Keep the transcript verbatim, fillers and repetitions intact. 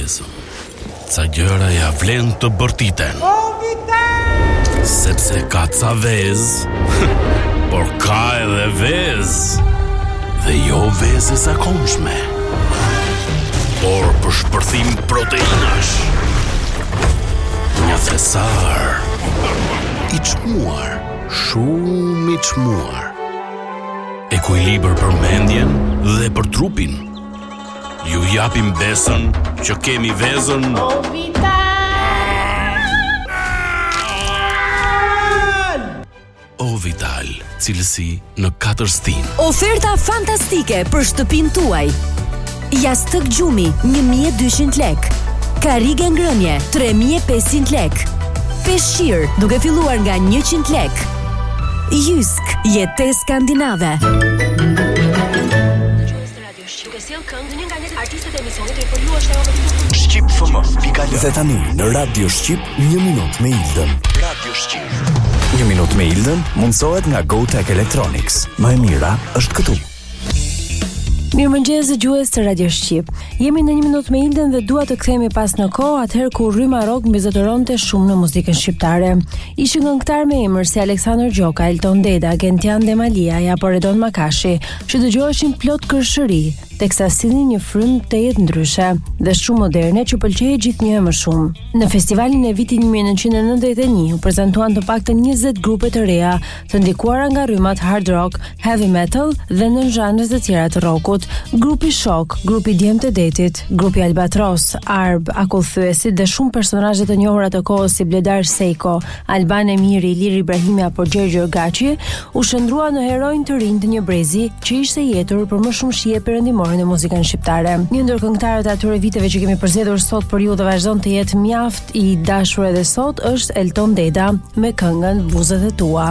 vezën. Ca gjëra ja vlen të bërtiten. Sepse ka ca vez, por ka edhe vez. Dhe jo vez e zakonshme, por për shpërthim proteinash. Një thesar i çmuar, shumë i çmuar. Ekuilibër për mendjen dhe për trupin. Ju japim besën që kemi vezën O Vital! O Vital, cilësi në katër stin. Oferta fantastike për shtëpinë tuaj. Jastëk gjumi një mijë e dyqind lek. Karrige ngrënie tre mijë e pesëqind lek. Peshqir duke filluar nga njëqind lek. Jysk, jetë skandinave. Shqip F M Dhe tani në Radio Shqip një minut me Ildën. Radio Shqip. Një minut me Ildën mundsohet nga GoTech Electronics. Më e mira është këtu. Mirëmëngjes dëgjues të Radio Shqip. Jemi në një minutë me Ildën dhe dua të kthehemi pas në kohë, atëherë kur Rryma Rock mbizotëronte shumë në muzikën shqiptare. Ishin këngëtar me emër si Aleksandër Gjoka, Elton Deda, Gentian Demalia, apo Redon Makashi, që dëgjoheshin plot kërshëri, teksa sillnin një frymë të jetë ndryshe dhe shumë moderne që pëlqejë gjithnjë më shumë. Në festivalin e vitit një mijë e nëntëqind e nëntëdhjetë e një u prezantuan të paktën njëzet grupe të reja, të ndikuara nga rrymat hard rock, heavy metal dhe në zhanre të tjera të rockut. Grupi Shok, grupi Djem të Detit, grupi Albatros, Arb, Akullthyesit dhe shumë personazhe të njohura të kohës si Bledar Sejko, Alban Emiri, Ilir Ibrahimi apo Gjergj Orgaçi u shndrua në heronj të rinj të një brezi që ishte jetur për më shumë shije perëndimore në muzikën shqiptare. Një ndër këngëtarët e atyre viteve që kemi përzgjedhur sot për ju dhe vazhdon të jetë mjaft i dashur edhe sot është Elton Deda me këngën Buzët e tua.